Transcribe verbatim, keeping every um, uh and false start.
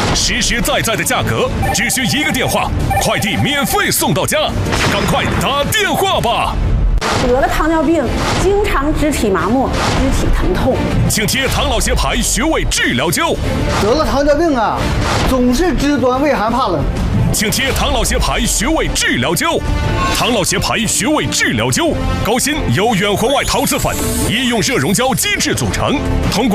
实实在在的价格，只需一个电话，快递免费送到家，赶快打电话吧！ 得了糖尿病，经常肢体麻木、肢体疼痛， 请贴唐老协牌穴位治疗胶。 得了糖尿病啊，总是肢端畏寒怕冷。 请贴唐老协牌穴位治疗胶。唐老协牌穴位治疗胶，高锌由远环外陶瓷粉、医用热熔胶基质组成，通过